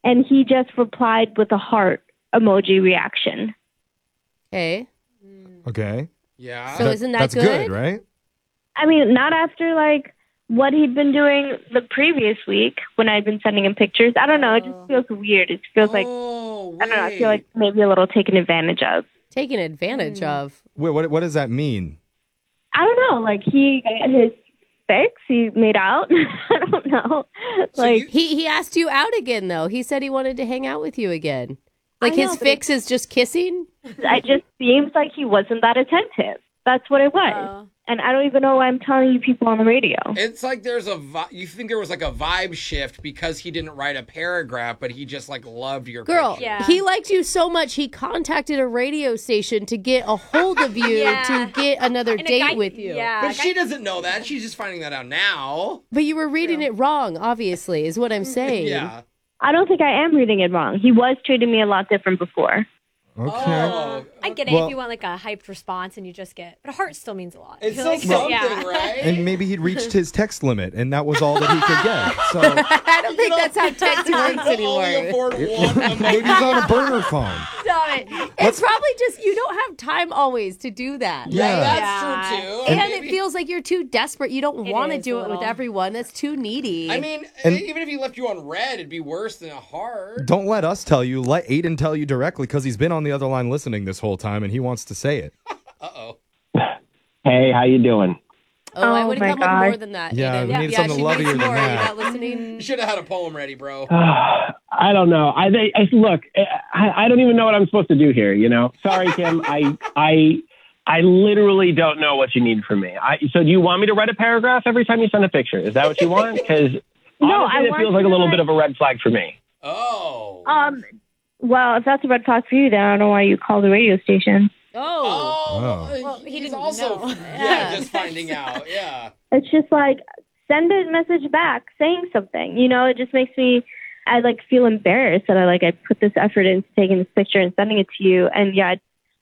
and he just replied with a heart emoji reaction. Okay. Okay. Yeah. So isn't that That's good, right? I mean, not after like what he'd been doing the previous week when I'd been sending him pictures. I don't know. It just feels weird. It feels like, I don't know. I feel like maybe a little taken advantage of. Taken advantage of. Wait, what does that mean? I don't know. Like he got his fix. He made out. I don't know. So Like He asked you out again, though. He said he wanted to hang out with you again. Like his fix is just kissing? it just seems like he wasn't that attentive. That's what it was. And I don't even know why I'm telling you people on the radio. It's like there's you think there was like a vibe shift because he didn't write a paragraph, but he just like loved your Girl, picture. he liked you so much, he contacted a radio station to get a hold of you to get another date with you. Yeah. But she doesn't know that. She's just finding that out now. But you were reading it wrong, obviously, is what I'm saying. Yeah. I don't think I am reading it wrong. He was treating me a lot different before. Okay. Oh, I get it Well- if you want like a hyped response and you just get, but a heart still means a lot. it's I still feel like- something, right? And maybe he'd reached his text limit, and that was all that he could get. So I don't think that's how text works Only anymore. afford one. maybe he's on a burner phone. Stop it. It's probably just you don't have time always to do that. Yeah. That's true too. And Maybe- it feels like you're too desperate. You don't want to is do a it with little. everyone. That's too needy. I mean, And- even if he left you on red, it'd be worse than a heart. Don't let us tell you. Let Aiden tell you directly, because he's been on the other line listening this whole time, and he wants to say it. Uh-oh. Hey, how you doing? I Oh would my have come God. with more than that. Yeah, Aiden. we need something she lovelier needs than more. Are you that. not listening? You should have had a poem ready, bro. I don't know. I look. I don't even know what I'm supposed to do here. You know. Sorry, Kim. I literally don't know what you need from me. So do you want me to write a paragraph every time you send a picture? Is that what you want? Because No, I it want feels like a you to little write- bit of a red flag for me. Oh. Well, if that's a red flag for you, then I don't know why you called the radio station. Oh. Well, he He's didn't also know. just finding out. Yeah. It's just like, send a message back saying something. You know, it just makes me, I like feel embarrassed that I put this effort into taking this picture and sending it to you, and yet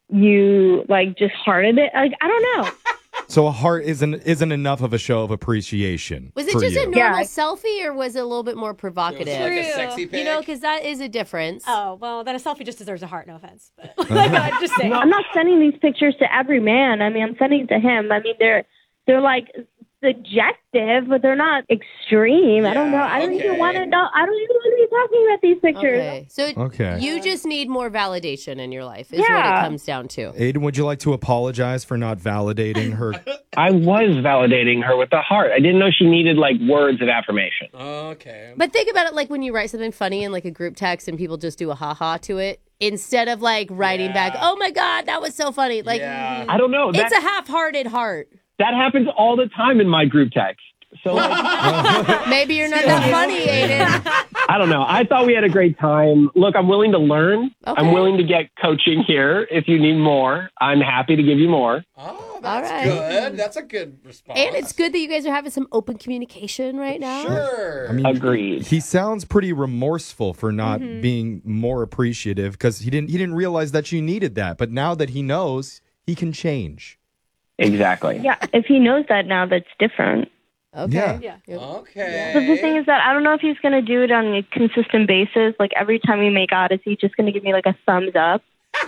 you like just hearted it. Like, I don't know. So a heart isn't enough of a show of appreciation. Was it for just you. a normal selfie, or was it a little bit more It was provocative? like a True. sexy pic. You know, because that is a difference. Oh, well, then a selfie just deserves a heart. No offense. But like, I'm just saying. I'm not sending these pictures to every man. I mean, I'm sending it to him. I mean, they're like suggestive, but they're not extreme. I don't know. I don't even want to know. I don't even want to be talking about these pictures. Okay. So Okay. you just need more validation in your life, is what Yeah. it comes down to. Aiden, would you like to apologize for not validating her? I was validating her with the heart. I didn't know she needed like words of affirmation. Okay. But think about it like when you write something funny in like a group text and people just do a ha-ha to it, instead of like writing back, oh my God, that was so funny. Like, Yeah. I don't know. it's a half-hearted heart. That happens all the time in my group text. So like, Maybe you're not that funny, Aiden. I don't know. I thought we had a great time. Look, I'm willing to learn. Okay. I'm willing to get coaching here if you need more. I'm happy to give you more. Oh, that's right. good. That's a good response. And it's good that you guys are having some open communication right now. Sure. I mean, Agreed. he sounds pretty remorseful for not being more appreciative, because he didn't realize that you needed that. But now that he knows, he can change. Exactly. Yeah, if he knows that now, that's different. Okay. Yeah. Okay. But the thing is that I don't know if he's going to do it on a consistent basis. Like every time we make out, is he just going to give me like a thumbs up?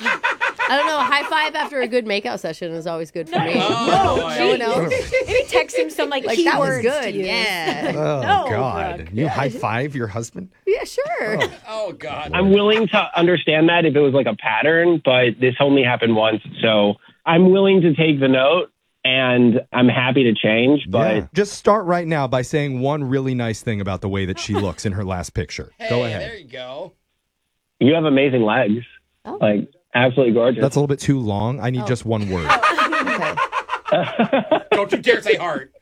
I don't know. A high five after a good makeout session is always good for me. Oh, No one else. Maybe text him some like, Like, keywords that was to good. use. Yeah. Oh, No, God. Brooke. You high five your husband? Yeah, sure. Oh, God. I'm willing to understand that if it was like a pattern, but this only happened once. So I'm willing to take the note and I'm happy to change. But Yeah. Just start right now by saying one really nice thing about the way that she looks in her last picture. Hey, Go ahead. There you go. you have amazing legs. Oh. Like, absolutely gorgeous. That's a little bit too long. I need just one word. Okay. Don't you dare say heart.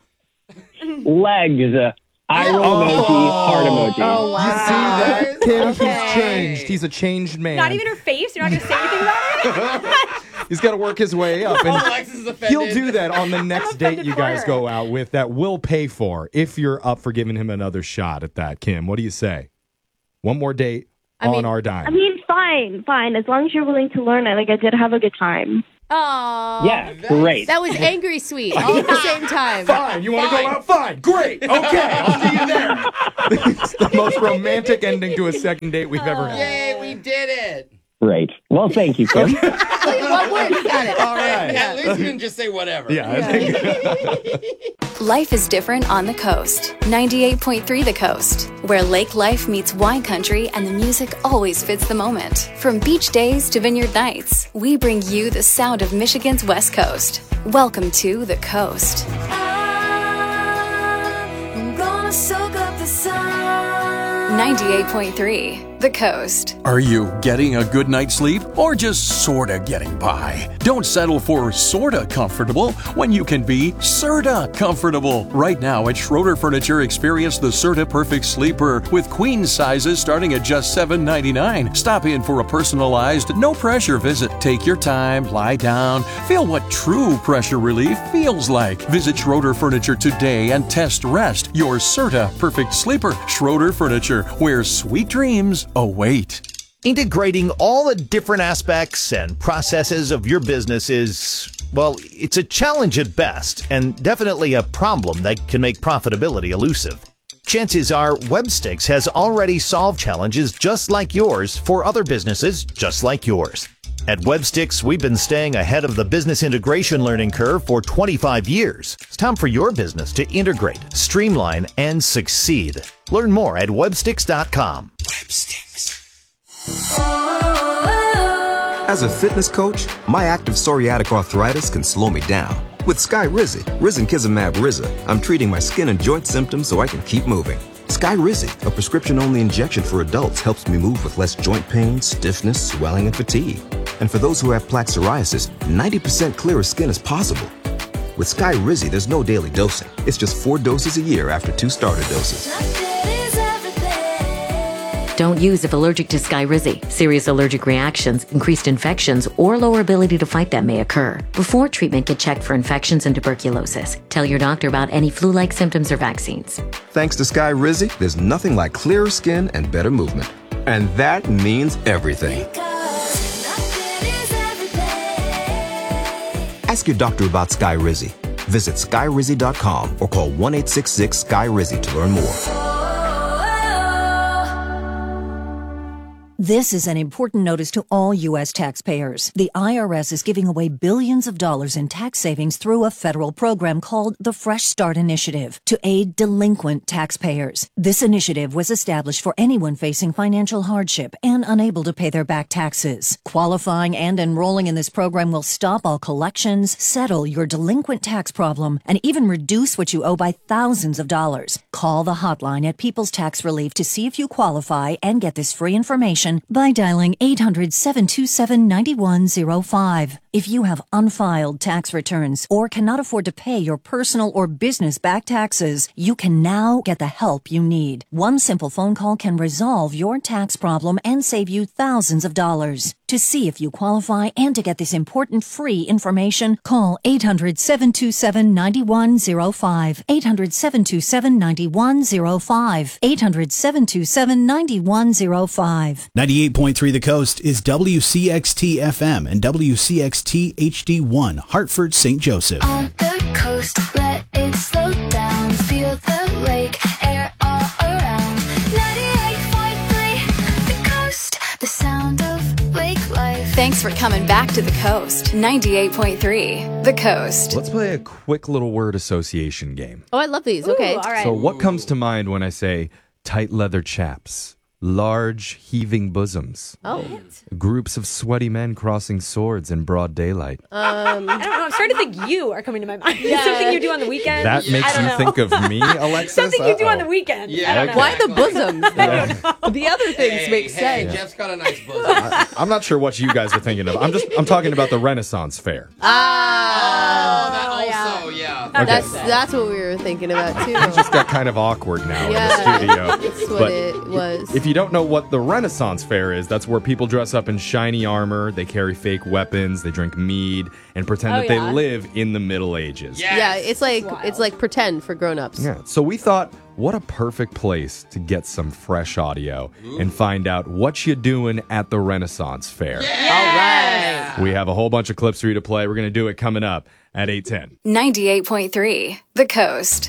legs. Eye roll emoji, heart emoji. Oh, You see that, Kim? Okay. He's changed. He's a changed man. Not even her face. You're not going to say anything about it. He's got to work his way up. And Alexis is offended. he'll do that on the next date offended you for guys her. go out with that we'll pay for if you're up for giving him another shot at that, Kim. What do you say? One more date on our dime. I mean, fine. As long as you're willing to learn it. Like, I did have a good time. Aww. Yeah, great. That was angry sweet all at the same time. Fine. You want to go out? Fine. Great. Okay. I'll see you there. It's the most romantic ending to a second date we've ever had. Yay, we did it. Great. Well, thank you, Kim. Wait, one word, you got it. All right. At least you didn't just say whatever. Yeah, I think. Life is different on the coast. 98.3 The Coast, where lake life meets wine country and the music always fits the moment. From beach days to vineyard nights, we bring you the sound of Michigan's West Coast. Welcome to The Coast. I'm gonna soak up the sun. 98.3 The Coast. Are you getting a good night's sleep or just sorta getting by? Don't settle for sorta comfortable when you can be Serta comfortable. Right now at Schroeder Furniture, experience the Serta Perfect Sleeper with queen sizes starting at just $7.99. Stop in for a personalized, no pressure visit. Take your time, lie down, feel what true pressure relief feels like. Visit Schroeder Furniture today and test rest your Serta Perfect Sleeper. Schroeder Furniture, where sweet dreams await. Integrating all the different aspects and processes of your business is, well, it's a challenge at best and definitely a problem that can make profitability elusive. Chances are Webstix has already solved challenges just like yours for other businesses just like yours. At Webstix, we've been staying ahead of the business integration learning curve for 25 years. It's time for your business to integrate, streamline, and succeed. Learn more at webstix.com. As a fitness coach, my active psoriatic arthritis can slow me down. With Skyrizi, risankizumab Riza, I'm treating my skin and joint symptoms so I can keep moving. Skyrizi, a prescription-only injection for adults, helps me move with less joint pain, stiffness, swelling, and fatigue. And for those who have plaque psoriasis, 90% clearer skin is possible. With Skyrizi, there's no daily dosing. It's just 4 doses a year after 2 starter doses. Don't use if allergic to Skyrizi. Serious allergic reactions, increased infections, or lower ability to fight them may occur. Before treatment, get checked for infections and tuberculosis. Tell your doctor about any flu-like symptoms or vaccines. Thanks to Skyrizi, there's nothing like clearer skin and better movement. And that means everything. Ask your doctor about Skyrizi. Visit Skyrizi.com or call 1-866-SKY-RIZI to learn more. This is an important notice to all U.S. taxpayers. The IRS is giving away billions of dollars in tax savings through a federal program called the Fresh Start Initiative to aid delinquent taxpayers. This initiative was established for anyone facing financial hardship and unable to pay their back taxes. Qualifying and enrolling in this program will stop all collections, settle your delinquent tax problem, and even reduce what you owe by thousands of dollars. Call the hotline at People's Tax Relief to see if you qualify and get this free information by dialing 800-727-9105. If you have unfiled tax returns or cannot afford to pay your personal or business back taxes, you can now get the help you need. One simple phone call can resolve your tax problem and save you thousands of dollars. To see if you qualify and to get this important free information, call 800-727-9105. 800-727-9105. 800-727-9105. 98.3 The Coast is WCXT-FM and WCXT-HD1, Hartford, St. Joseph. On the coast, let it slow down. Feel the lake, air all around. 98.3 The Coast, the sound of lake life. Thanks for coming back to The Coast. 98.3 The Coast. Let's play a quick little word association game. Oh, I love these. Okay. All right. So what comes to mind when I say tight leather chaps? Large heaving bosoms. Oh. Groups of sweaty men crossing swords in broad daylight. I don't know. I'm starting to think you are coming to my mind. Yeah. Something you do on the weekend. That makes you think of me, Alexis? Something you do on the weekend. Yeah. I don't know. Why the bosoms? The other things make sense. Jeff's got a nice bosom. I'm not sure what you guys are thinking of. I'm talking about the Renaissance Fair. That also, yeah. Okay. That's what we were thinking about too. It just got kind of awkward now in the Yeah, studio. that's what But it was. If you don't know what the Renaissance Fair is, that's where people dress up in shiny armor, they carry fake weapons, they drink mead, and pretend that they live in the Middle Ages. Yes. Yeah, it's like pretend for grown-ups. Yeah. So we thought, what a perfect place to get some fresh audio and find out what you're doing at the Renaissance Fair. All right. We have a whole bunch of clips for you to play. We're going to do it coming up at 8:10. 98.3 The Coast.